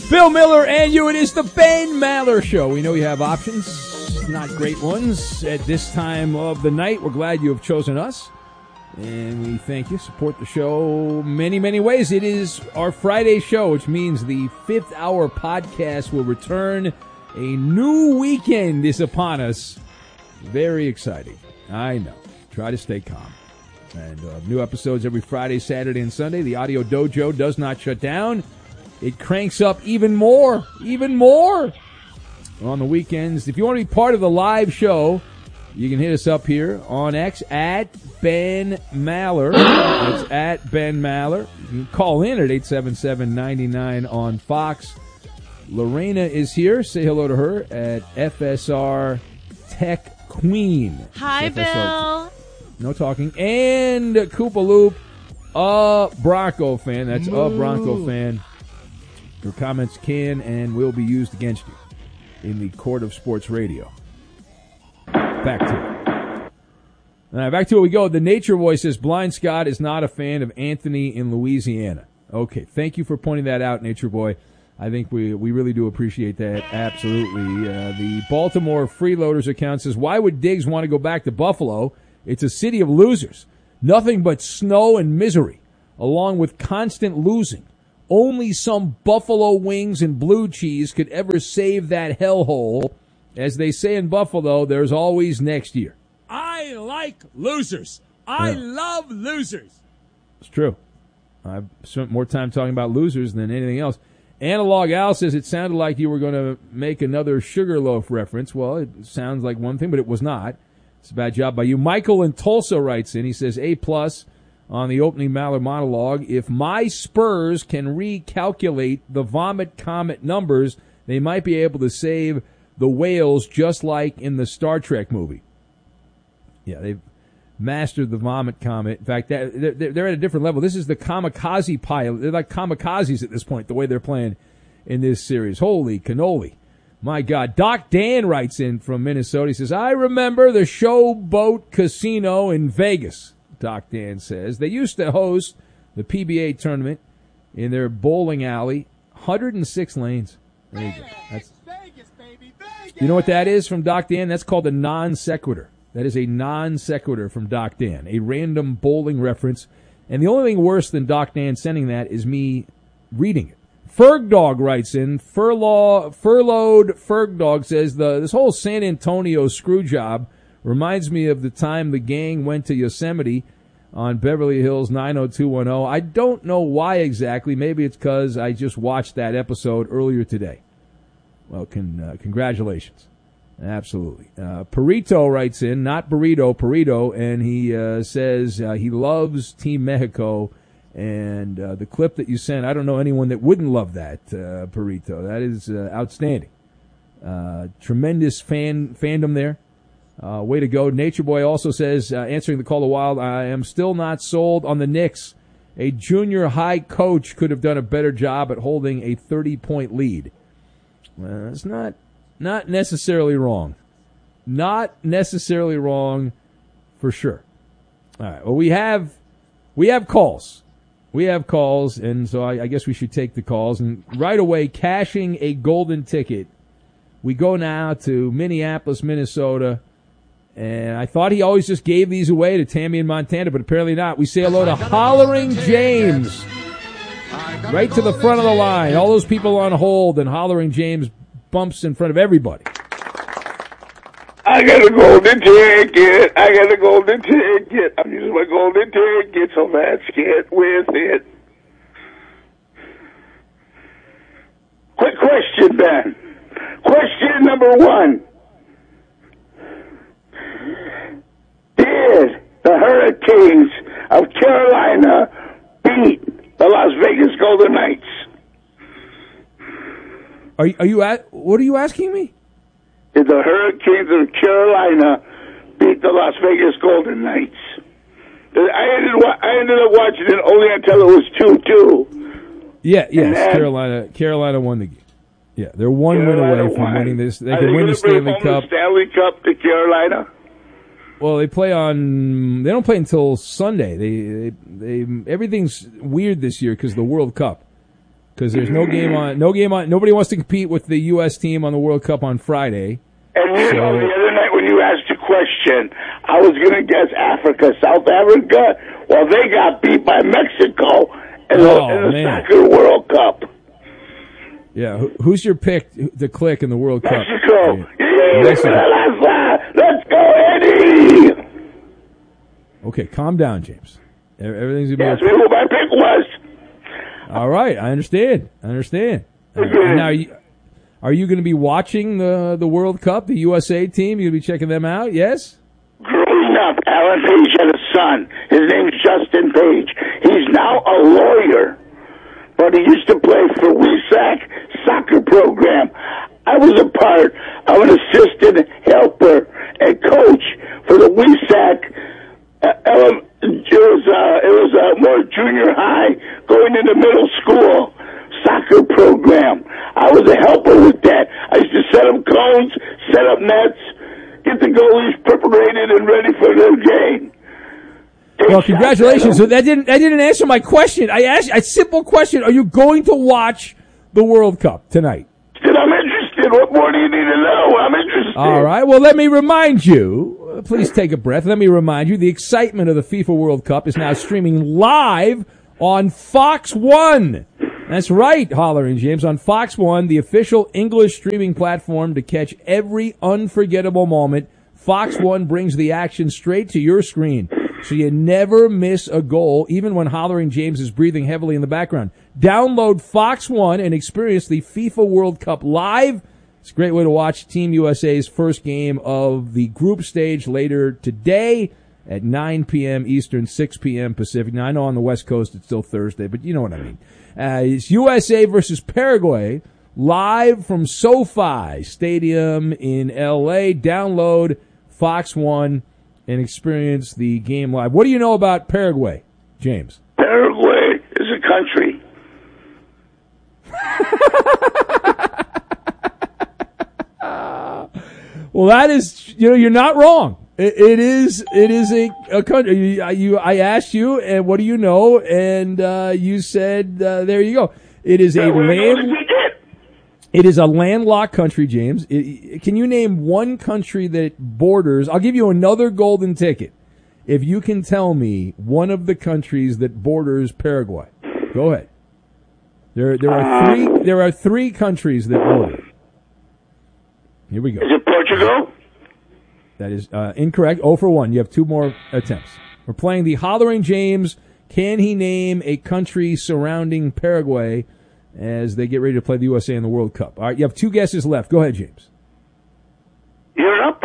Bill Miller and you. It is the Ben Maller Show. We know you have options, not great ones, at this time of the night. We're glad you have chosen us, and we thank you. Support the show many, many ways. It is our Friday show, which means the 5th hour podcast will return. A new weekend is upon us. Very exciting. I know. Try to stay calm. And new episodes every Friday, Saturday, and Sunday. The Audio Dojo does not shut down. It cranks up even more on the weekends. If you want to be part of the live show, you can hit us up here on X at Ben Maller. That's at Ben Maller. You can call in at 877-99 on Fox. Lorena is here. Say hello to her at FSR Tech Queen. Hi, FSR. Bill. No talking. And Koopa Loop, a Bronco fan. That's a Bronco fan. Your comments can and will be used against you in the court of sports radio. Back to it. All right, back to it we go. The Nature Boy says Blind Scott is not a fan of Anthony in Louisiana. Okay, thank you for pointing that out, Nature Boy. I think we really do appreciate that. Absolutely. The Baltimore Freeloaders account says, why would Diggs want to go back to Buffalo? It's a city of losers. Nothing but snow and misery, along with constant losing. Only some buffalo wings and blue cheese could ever save that hellhole. As they say in Buffalo, there's always next year. I like losers. I love losers. It's true. I've spent more time talking about losers than anything else. Analog Al says it sounded like you were going to make another Sugarloaf reference. Well, it sounds like one thing, but it was not. It's a bad job by you. Michael in Tulsa writes in. He says, A+ on the opening Maller monologue. If my Spurs can recalculate the Vomit Comet numbers, they might be able to save the whales just like in the Star Trek movie. Yeah, they've mastered the Vomit Comet. In fact, they're at a different level. This is the kamikaze pilot. They're like kamikazes at this point, the way they're playing in this series. Holy cannoli. My God. Doc Dan writes in from Minnesota. He says, I remember the Showboat Casino in Vegas, Doc Dan says. They used to host the PBA tournament in their bowling alley. 106 lanes. There you go. That's, Vegas, baby, Vegas. you know what that is from Doc Dan? That's called a non sequitur. That is a non sequitur from Doc Dan, a random bowling reference. And the only thing worse than Doc Dan sending that is me reading it. Ferg Dog writes in, furloughed Ferg Dog says, this whole San Antonio screw job reminds me of the time the gang went to Yosemite on Beverly Hills 90210. I don't know why exactly. Maybe it's because I just watched that episode earlier today. Well, congratulations. Absolutely. Perito writes in, not burrito, Perito, and he says he loves Team Mexico. And the clip that you sent, I don't know anyone that wouldn't love that, Perito. That is outstanding. Tremendous fandom there. Way to go. Nature Boy also says, answering the call of wild, I am still not sold on the Knicks. A junior high coach could have done a better job at holding a 30-point lead. It's not necessarily wrong. Not necessarily wrong for sure. All right. Well, we have calls. We have calls, and so I guess we should take the calls. And right away, cashing a golden ticket. We go now to Minneapolis, Minnesota. And I thought he always just gave these away to Tammy in Montana, but apparently not. We say hello to Hollering James. Right to the front of the line. All those people on hold, and Hollering James bumps in front of everybody. I got a golden ticket. I got a golden ticket. I'm using my golden ticket, so let's get with it. Quick question, Ben. Question number 1. Did the Hurricanes of Carolina beat the Las Vegas Golden Knights? What are you asking me? Did the Hurricanes of Carolina beat the Las Vegas Golden Knights? I ended up watching it only until it was 2-2. Yes, Carolina won the game. Yeah, they're one win away from winning this. They can win the Stanley Cup. Stanley Cup to Carolina. Well, they don't play until Sunday. They everything's weird this year because of the World Cup. because there's no game on. Nobody wants to compete with the U.S. team on the World Cup on Friday. And the other night when you asked a question, I was going to guess Africa, South Africa. Well, they got beat by Mexico in the Soccer World Cup. Yeah, who's your pick to click in the World Cup? Mexico. Let's go, Eddie. Okay, calm down, James. Everything's going to be okay. That's who my pick was. All right, I understand. Now, are you going to be watching the World Cup, the USA team? You going to be checking them out, yes? Growing up, Alan Page had a son. His name's Justin Page. He's now a lawyer, but he used to play for WESAC soccer program. I was a part of an assistant helper and coach for the WESAC. It was more junior high going into middle school soccer program. I was a helper with that. I used to set up cones, set up nets, get the goalies preparated and ready for their game. Well, congratulations. So that didn't answer my question. I asked a simple question. Are you going to watch the World Cup tonight? I'm interested. What more do you need to know? I'm interested. All right. Well, let me remind you. Please take a breath. Let me remind you. The excitement of the FIFA World Cup is now streaming live on Fox 1. That's right, Holler and James. On Fox 1, the official English streaming platform to catch every unforgettable moment. Fox 1 brings the action straight to your screen, so you never miss a goal, even when Hollering James is breathing heavily in the background. Download Fox 1 and experience the FIFA World Cup live. It's a great way to watch Team USA's first game of the group stage later today at 9 p.m. Eastern, 6 p.m. Pacific. Now, I know on the West Coast it's still Thursday, but you know what I mean. It's USA versus Paraguay, live from SoFi Stadium in L.A. Download Fox 1 and experience the game live. What do you know about Paraguay, James? Paraguay is a country. Well, that is, you're not wrong. It is a country. I asked you, and what do you know? And you said, there you go. It is a landlocked country, James. Can you name one country that borders? I'll give you another golden ticket if you can tell me one of the countries that borders Paraguay. Go ahead. There are three countries that border. Here we go. Is it Portugal? That is incorrect. 0 for 1. You have 2 more attempts. We're playing the Hollering James. Can he name a country surrounding Paraguay as they get ready to play the USA in the World Cup? All right, you have 2 guesses left. Go ahead, James. Europe?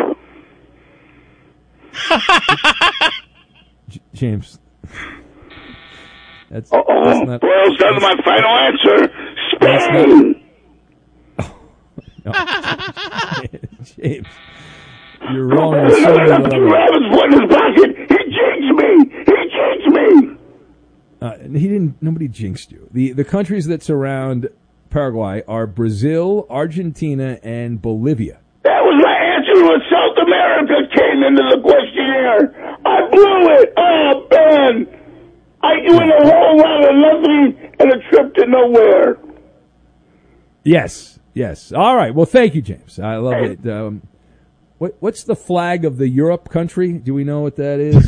James. That's not... Boils down to my final answer. Spain! No. James. You're wrong on so many levels. Rabbits put in his pocket. He jinxed me. Nobody jinxed you. The countries that surround Paraguay are Brazil, Argentina, and Bolivia. That was my answer when South America came into the questionnaire. I blew it. Oh, Ben. I went a whole lot of nothing and a trip to nowhere. Yes. All right. Well, thank you, James. I love it. What's the flag of the Europe country? Do we know what that is?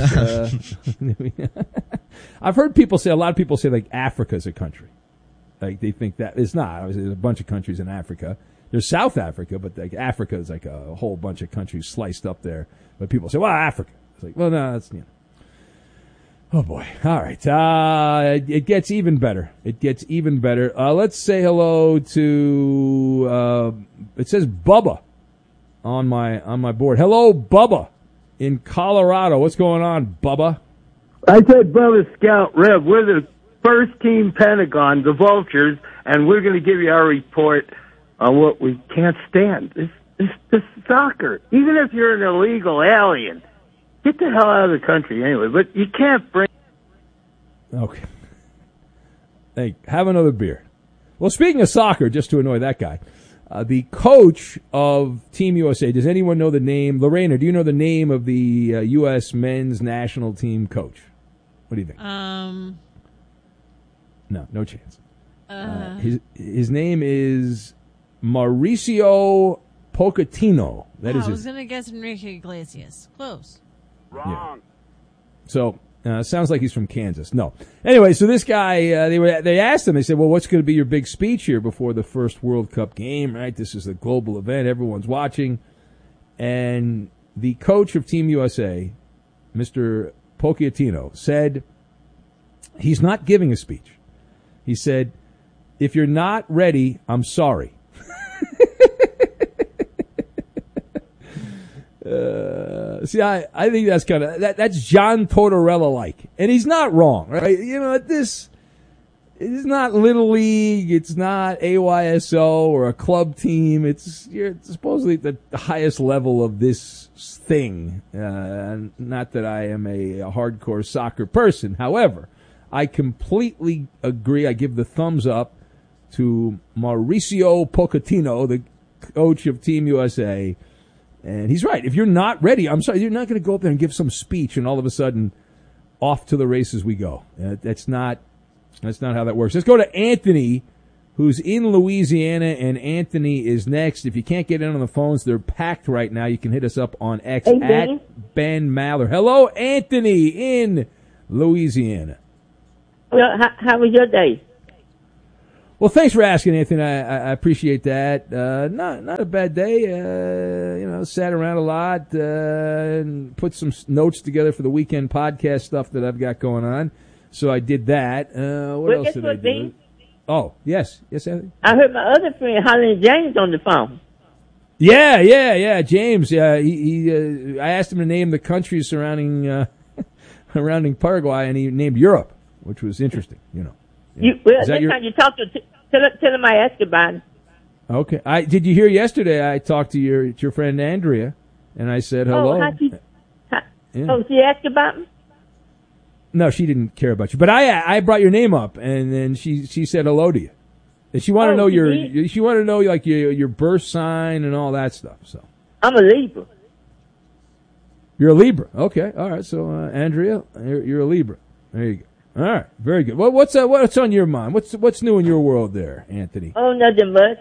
I've heard a lot of people say like Africa's a country. Like they think that it's not. Obviously, there's a bunch of countries in Africa. There's South Africa, but like Africa is like a whole bunch of countries sliced up there. But people say, well, Africa. It's like, well, no, that's, Oh boy. All right. It gets even better. Let's say hello to, it says Bubba on my board. Hello, Bubba in Colorado. What's going on, Bubba? I said Bubba Scout Rev. We're the first team Pentagon, the Vultures, and we're going to give you our report on what we can't stand. This soccer. Even if you're an illegal alien, get the hell out of the country anyway. But you can't bring... Okay. Hey, have another beer. Well, speaking of soccer, just to annoy that guy, the coach of Team USA, does anyone know the name? Lorena, do you know the name of the U.S. men's national team coach? What do you think? No, no chance. His name is Mauricio Pochettino. That is I was his. going to guess Enrique Iglesias. Close. Wrong. So sounds like he's from Kansas. No. Anyway, so this guy, they asked him. They said, "Well, what's going to be your big speech here before the first World Cup game? Right? This is a global event. Everyone's watching." And the coach of Team USA, Mr. Pochettino, said he's not giving a speech. He said, "If you're not ready, I'm sorry." See, I think that's kind of that's John Tortorella-like, and he's not wrong, right? You know, this is not Little League, it's not AYSO or a club team. You're supposedly at the highest level of this thing. Not that I am a hardcore soccer person, however, I completely agree. I give the thumbs up to Mauricio Pochettino, the coach of Team USA. And he's right. If you're not ready, I'm sorry, you're not going to go up there and give some speech and all of a sudden off to the races we go. That's not how that works. Let's go to Anthony, who's in Louisiana, and Anthony is next. If you can't get in on the phones, they're packed right now. You can hit us up on X at Ben Maller. Hello, Anthony in Louisiana. Well, how was your day? Well, thanks for asking, Anthony. I appreciate that. Not a bad day. Sat around a lot and put some notes together for the weekend podcast stuff that I've got going on. So I did that. What else did I do? Dean? Oh, yes, Anthony. I heard my other friend, Holland James, on the phone. Yeah, James. He I asked him to name the countries surrounding Paraguay, and he named Europe, which was interesting. You know. Next time you talk to tell him I asked about him. Okay. Did you hear yesterday? I talked to your friend Andrea, and I said hello. Oh, she asked about him? No, she didn't care about you, but I brought your name up, and then she said hello to you, and she wanted to know your birth sign and all that stuff. So I'm a Libra. You're a Libra. Okay. All right. So Andrea, you're a Libra. There you go. All right, very good. Well, what's on your mind? What's new in your world there, Anthony? Oh, nothing much.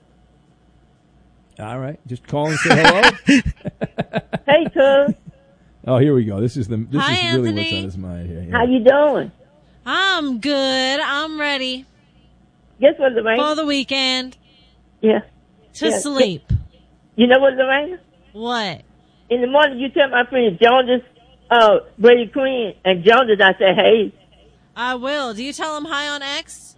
All right, just call and say hello. Hey, cuz. Oh, here we go. This is really Anthony. what's on his mind here. Yeah. How you doing? I'm good. I'm ready Guess what, Lorraine? for the weekend Yeah. to sleep. You know what, Lorraine? What? In the morning, you tell my friend Jonas, Brady Queen, and Jonas, I say, hey. I will. Do you tell him hi on X?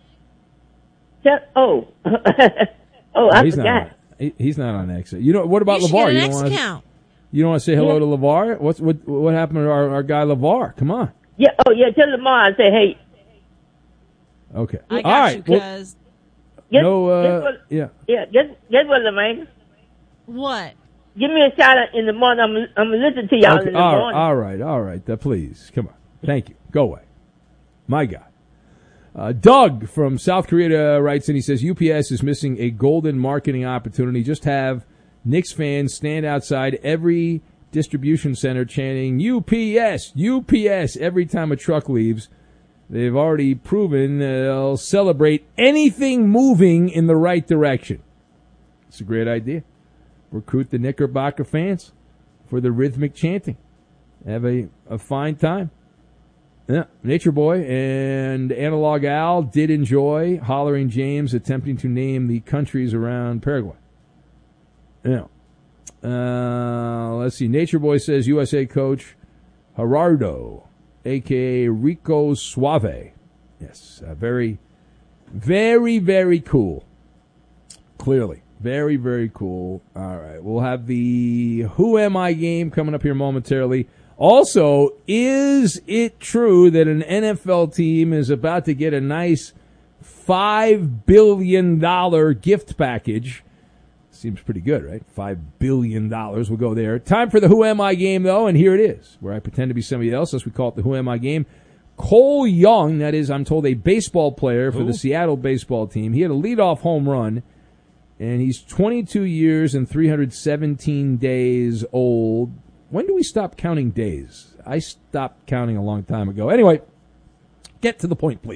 I forgot. He's not on X. You know what about You should LeVar? get an X account. You don't want to say hello to LeVar? What happened to our guy LeVar? Come on. Yeah. Oh, yeah. Tell Lamar. I say, hey. Okay. I got all right. you, cuz. Guess what, Lorraine? What? Give me a shout out in the morning. I'm gonna listen to y'all in the morning. All right. Please, come on. Thank you. Go away. My God. Doug from South Korea writes in. He says UPS is missing a golden marketing opportunity. Just have Knicks fans stand outside every distribution center chanting UPS, UPS every time a truck leaves. They've already proven they'll celebrate anything moving in the right direction. It's a great idea. Recruit the Knickerbocker fans for the rhythmic chanting. Have a fine time. Yeah, Nature Boy and Analog Al did enjoy Hollering James attempting to name the countries around Paraguay. Yeah. Let's see. Nature Boy says USA coach Gerardo, a.k.a. Rico Suave. Yes, very, very, very cool. Clearly. Very, very cool. All right. We'll have the Who Am I game coming up here momentarily. Also, is it true that an NFL team is about to get a nice $5 billion gift package? Seems pretty good, right? $5 billion. We'll go there. Time for the Who Am I game, though, and here it is, where I pretend to be somebody else, as we call it the Who Am I game. Cole Young, that is, I'm told, a baseball player for the Seattle baseball team. He had a leadoff home run, and he's 22 years and 317 days old. When do we stop counting days? I stopped counting a long time ago. Anyway, get to the point, please.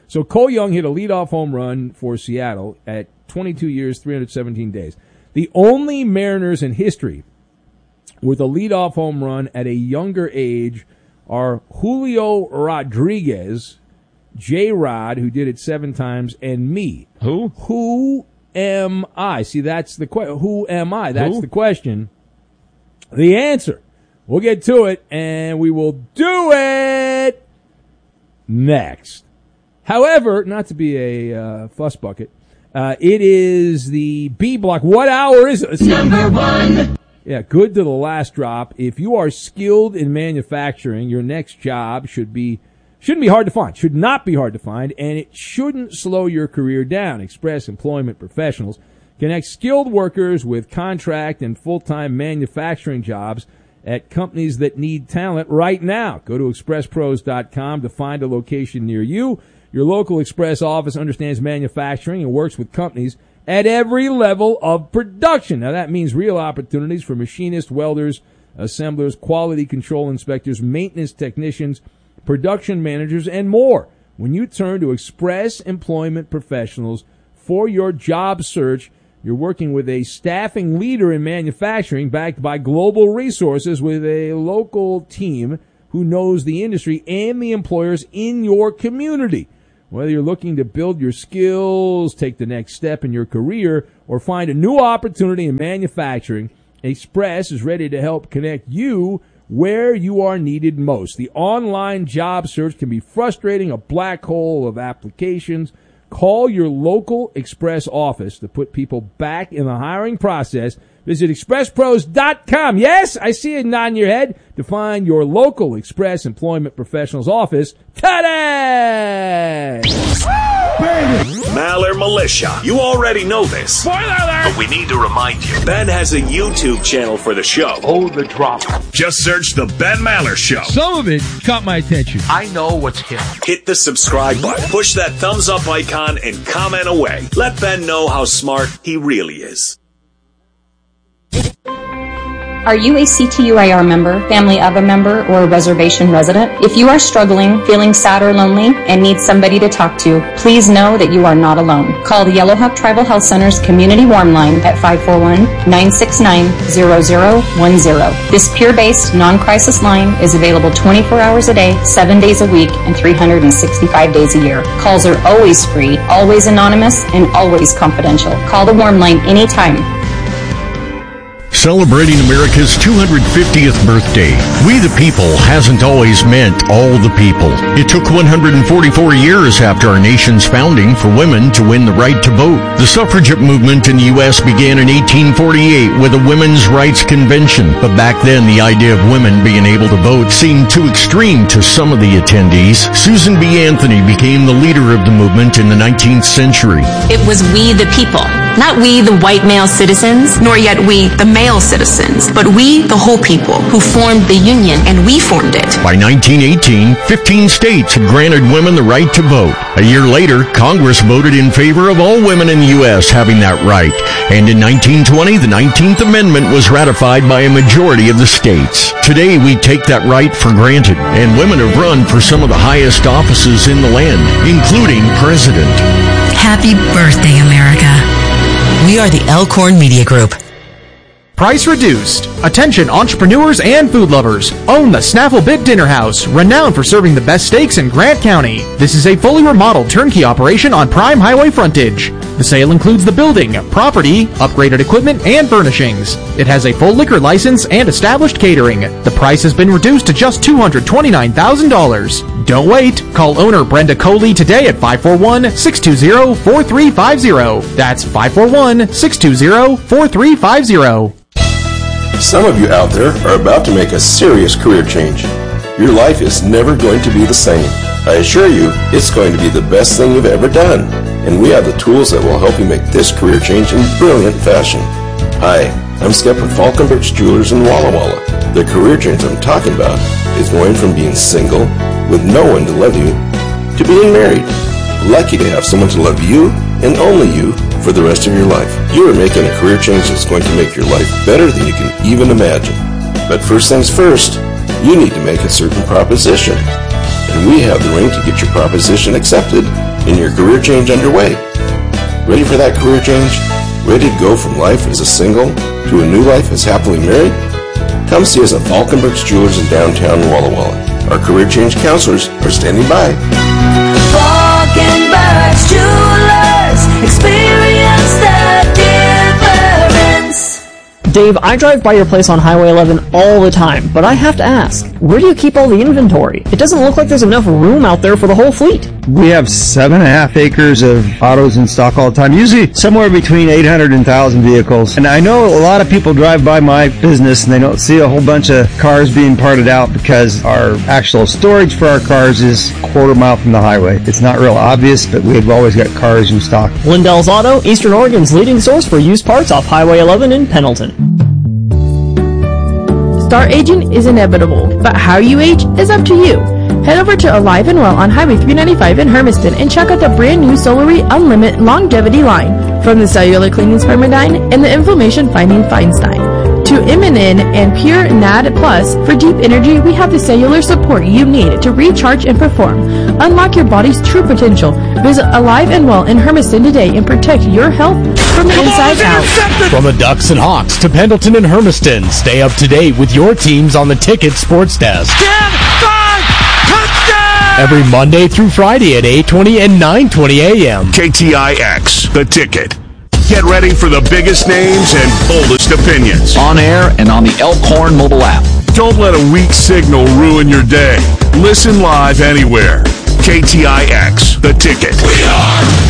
So Cole Young hit a leadoff home run for Seattle at 22 years, 317 days. The only Mariners in history with a leadoff home run at a younger age are Julio Rodriguez, J-Rod, who did it 7 times, and me. Who? Who am I? See, that's the question. Who am I? That's the question. The answer. We'll get to it, and we will do it next. However, not to be a fuss bucket, it is the B block. What hour is it? Number 1. Yeah, good to the last drop. If you are skilled in manufacturing, your next job shouldn't be hard to find. Should not be hard to find, and it shouldn't slow your career down. Express Employment Professionals connect skilled workers with contract and full-time manufacturing jobs at companies that need talent right now. Go to expresspros.com to find a location near you. Your local Express office understands manufacturing and works with companies at every level of production. Now, that means real opportunities for machinists, welders, assemblers, quality control inspectors, maintenance technicians, production managers, and more. When you turn to Express Employment Professionals for your job search, you're working with a staffing leader in manufacturing backed by global resources with a local team who knows the industry and the employers in your community. Whether you're looking to build your skills, take the next step in your career, or find a new opportunity in manufacturing, Express is ready to help connect you where you are needed most. The online job search can be frustrating, a black hole of applications. Call your local Express office to put people back in the hiring process. Visit expresspros.com. Yes, I see it nodding your head to find your local Express Employment Professionals office today. Maller Militia. You already know this. Spoiler alert! But we need to remind you. Ben has a YouTube channel for the show. Oh, the drop. Just search The Ben Maller Show. Some of it caught my attention. I know what's hip. Hit the subscribe button. Push that thumbs up icon and comment away. Let Ben know how smart he really is. Are you a CTUIR member, family of a member, or a reservation resident? If you are struggling, feeling sad or lonely, and need somebody to talk to, please know that you are not alone. Call the Yellowhawk Tribal Health Center's Community Warm Line at 541-969-0010. This peer-based, non-crisis line is available 24 hours a day, 7 days a week, and 365 days a year. Calls are always free, always anonymous, and always confidential. Call the Warm Line anytime. Celebrating America's 250th birthday, We the People hasn't always meant all the people. It took 144 years after our nation's founding for women to win the right to vote. The suffragette movement in the U.S. began in 1848 with a women's rights convention, but back then the idea of women being able to vote seemed too extreme to some of the attendees. Susan B. Anthony became the leader of the movement in the 19th century. It was we the people, not we the white male citizens, nor yet we the male citizens, but we the whole people who formed the Union, and we formed it. By 1918, 15 states had granted women the right to vote. A year later, Congress voted in favor of all women in the U.S. having that right. And in 1920, the 19th Amendment was ratified by a majority of the states. Today, we take that right for granted, and women have run for some of the highest offices in the land, including president. Happy birthday, America. We are the Elkhorn Media Group. Price reduced. Attention entrepreneurs and food lovers. Own the Snaffle Bit Dinner House, renowned for serving the best steaks in Grant County. This is a fully remodeled turnkey operation on prime highway frontage. The sale includes the building, property, upgraded equipment, and furnishings. It has a full liquor license and established catering. The price has been reduced to just $229,000. Don't wait. Call owner Brenda Coley today at 541-620-4350. That's 541-620-4350. Some of you out there are about to make a serious career change. Your life is never going to be the same. I assure you, it's going to be the best thing you've ever done. And we have the tools that will help you make this career change in brilliant fashion. Hi, I'm Skep with Falconbridge Jewelers in Walla Walla. The career change I'm talking about is going from being single, with no one to love you, to being married. Lucky to have someone to love you, and only you, for the rest of your life. You are making a career change that's going to make your life better than you can even imagine. But first things first, you need to make a certain proposition. And we have the ring to get your proposition accepted and your career change underway. Ready for that career change? Ready to go from life as a single to a new life as happily married? Come see us at Falkenberg's Jewelers in downtown Walla Walla. Our career change counselors are standing by. Falkenberg's Jewelers, experience the difference. Dave, I drive by your place on Highway 11 all the time, but I have to ask, where do you keep all the inventory? It doesn't look like there's enough room out there for the whole fleet. We have 7.5 acres of autos in stock all the time, usually somewhere between 800 and 1,000 vehicles. And I know a lot of people drive by my business and they don't see a whole bunch of cars being parted out because our actual storage for our cars is a quarter mile from the highway. It's not real obvious, but we've always got cars in stock. Lindell's Auto, Eastern Oregon's leading source for used parts off Highway 11 in Pendleton. Start aging is inevitable, but how you age is up to you. Head over to Alive and Well on Highway 395 in Hermiston and check out the brand new Solary Unlimited Longevity line from the Cellular Cleaning Spermidine and the Inflammation Fighting Feinstein. To Immunin and Pure NAD Plus, for deep energy, we have the cellular support you need to recharge and perform. Unlock your body's true potential. Visit Alive and Well in Hermiston today and protect your health from the inside out. From the Ducks and Hawks to Pendleton and Hermiston, stay up to date with your teams on the Ticket Sports Desk. 10, 5, touchdown! Every Monday through Friday at 8:20 and 9:20 a.m. KTIX, The Ticket. Get ready for the biggest names and boldest opinions. On air and on the Elkhorn mobile app. Don't let a weak signal ruin your day. Listen live anywhere. KTIX, The Ticket. We are